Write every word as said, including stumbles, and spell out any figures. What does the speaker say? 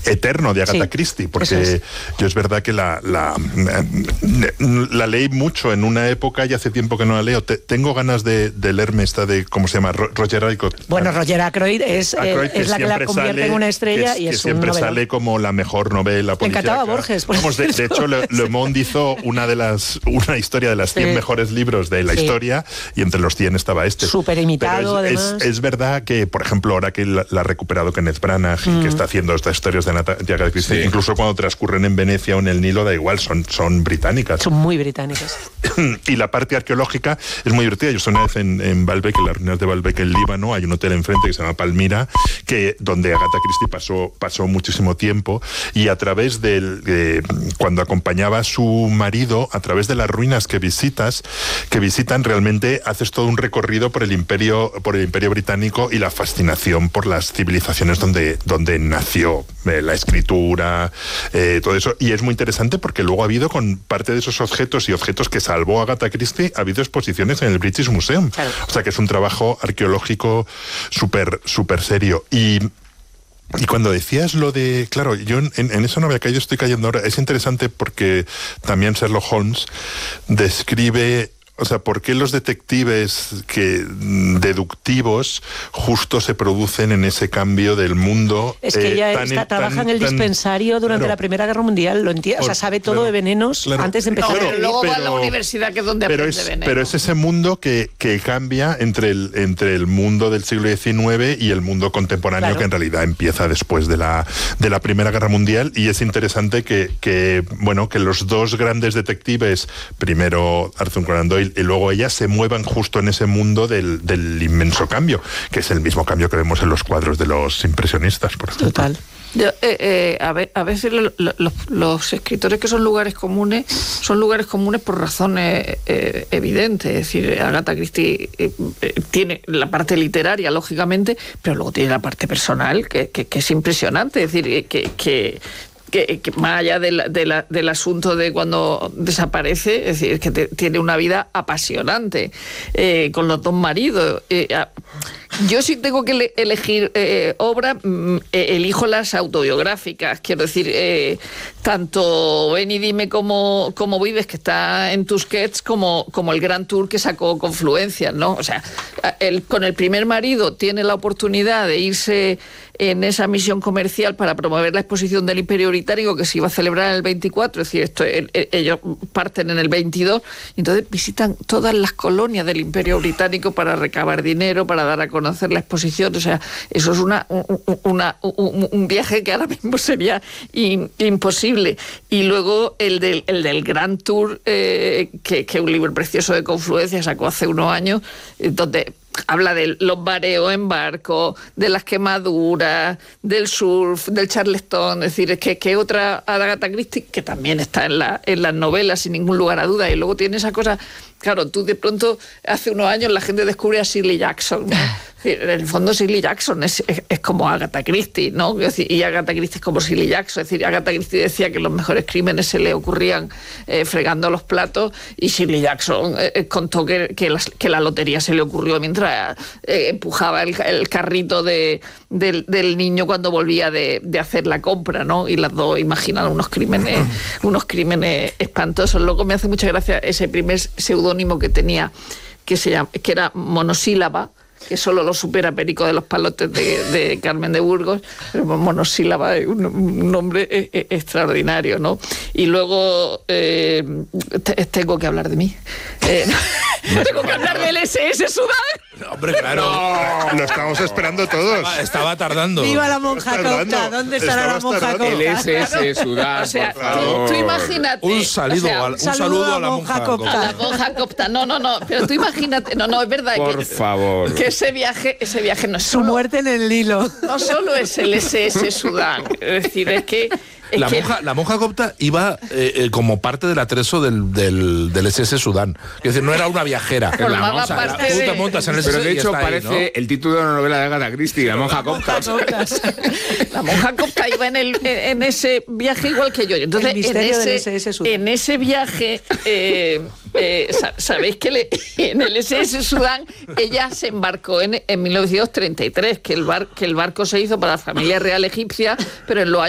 eterno de Agatha sí, Christie, porque es. yo es verdad que la, la, la leí mucho en una época y hace tiempo que no la leo. Te, tengo ganas de, de leerme esta de, ¿cómo se llama? Roger Ackroyd. Bueno, Roger Ackroyd es, Ackroyd, es la que la convierte sale, en una estrella que, y que es siempre un sale como la mejor novela policíaca. Me encantaba Borges. Vamos, de, de hecho, Le, Le Monde hizo una de las una historia de las cien sí. mejores libros de la sí. historia y entre los cien estaba este. Súper imitado, es, además. Es, es verdad que, por ejemplo, ahora que la, la ha recuperado Kenneth Branagh mm. y que está haciendo estas historias de Agatha Christie, sí. incluso cuando transcurren en Venecia o en el Nilo, da igual, son, son británicas. Son muy británicas. Y la parte arqueológica es muy divertida. Yo estoy una vez en, en Baalbek, en las ruinas de Baalbek, en Líbano, hay un hotel enfrente que se llama Palmira, que, donde Agatha Christie pasó, pasó muchísimo tiempo, y a través del, de, cuando acompañaba a su marido, a través de las ruinas que visitas, que visitan, realmente haces todo un recorrido por el imperio, por el imperio británico y la fascinación por las civilizaciones donde, donde nació eh, la escritura, eh, todo eso. Y es muy interesante porque luego ha habido, con parte de esos objetos y objetos que salvó Agatha Christie, ha habido exposiciones en el British Museum. Claro. O sea que es un trabajo arqueológico súper, súper serio. Y Y cuando decías lo de... Claro, yo en, en eso no había caído, estoy cayendo ahora. Es interesante porque también Sherlock Holmes describe... O sea, ¿por qué los detectives que deductivos justo se producen en ese cambio del mundo? Es que ella eh, tan, está, tan, trabaja en el tan, dispensario durante claro, la Primera Guerra Mundial, lo entiende, o sea, sabe todo claro, de venenos claro, antes de empezar. No, pero luego pero, va a la universidad, que es donde pero aprende es, veneno. Pero es ese mundo que, que cambia entre el, entre el mundo del siglo diecinueve y el mundo contemporáneo, claro, que en realidad empieza después de la, de la Primera Guerra Mundial. Y es interesante que, que, bueno, que los dos grandes detectives, primero Arthur Conan Doyle y luego ella, se muevan justo en ese mundo del, del inmenso cambio, que es el mismo cambio que vemos en los cuadros de los impresionistas, por ejemplo. Total. Yo, eh, eh, a, ver, a veces lo, lo, los, los escritores que son lugares comunes son lugares comunes por razones eh, evidentes. Es decir, Agatha Christie eh, eh, tiene la parte literaria, lógicamente, pero luego tiene la parte personal, que, que, que es impresionante. Es decir, que... que Que, que más allá de la, de la, del asunto de cuando desaparece, es decir, que te, tiene una vida apasionante, eh, con los dos maridos. Eh, yo sí tengo que le, elegir eh, obra, eh, elijo las autobiográficas, quiero decir, eh, tanto Ven y dime cómo, cómo vives, que está en Tusquets, como, como el Gran Tour que sacó Confluencias, ¿no? O sea, el, con el primer marido tiene la oportunidad de irse en esa misión comercial para promover la exposición del Imperio Británico, que se iba a celebrar en el veinticuatro, es decir, esto, el, el, ellos parten en el veintidós, y entonces visitan todas las colonias del Imperio Británico para recabar dinero, para dar a conocer la exposición. O sea, eso es una, una, un, un viaje que ahora mismo sería in, imposible. Y luego el del, el del Gran Tour, eh, que, que un libro precioso de Confluencia sacó hace unos años, eh, donde habla de los mareos en barco, de las quemaduras, del surf, del charleston. Es decir, es que, que otra Agatha Christie, que también está en, la, en las novelas, sin ningún lugar a duda. Y luego tiene esa cosa, claro, tú de pronto, hace unos años la gente descubre a Shirley Jackson, ¿no? En el fondo Shirley Jackson es, es, es como Agatha Christie, ¿no? Y Agatha Christie es como Shirley Jackson. Es decir, Agatha Christie decía que los mejores crímenes se le ocurrían eh, fregando los platos, y Shirley Jackson eh, contó que, que, las, que la lotería se le ocurrió mientras eh, empujaba el, el carrito de, del, del niño cuando volvía de, de hacer la compra, ¿no? Y las dos imaginan unos crímenes, unos crímenes espantosos. Luego me hace mucha gracia ese primer seudónimo que tenía, que, se llama, que era Monosílaba, que solo lo supera Perico de los Palotes de, de Carmen de Burgos, pero Monosílaba es un, un nombre eh, eh, extraordinario, ¿no? Y luego eh, te, tengo que hablar de mí. Eh, tengo que hablar del ese ese Sudán. No, hombre, claro. No, lo estamos esperando todos. Estaba, estaba tardando. ¡Viva la monja copta! ¿Dónde estará la monja copta? El ese ese Sudán, o sea, por favor. Tú, tú imagínate. Un saludo, o sea, a, un saludo, saludo a la monja copta. A la monja copta. No, no, no. Pero tú imagínate. No, no, es verdad. Por que, favor. Que ese viaje, ese viaje no es Su solo, muerte en el Nilo. No solo es el ese ese Sudán. Es decir, es que... Es la, que... monja, la monja copta iba eh, eh, como parte del atrezo del, del, del ese ese Sudán. Es decir, no era una viajera. Formaba la monja, parte la, de... tú te montas en el Pero de hecho ahí, parece ¿no? el título de una novela de Agatha Christie, La monja copta. La monja copta iba en, el, en ese viaje igual que yo. Entonces, en ese, ese ese Sudán. en ese viaje, eh, eh, sabéis que le, en el ese ese Sudán ella se embarcó en, en mil novecientos treinta y tres, que el, bar, que el barco se hizo para la familia real egipcia, pero en los años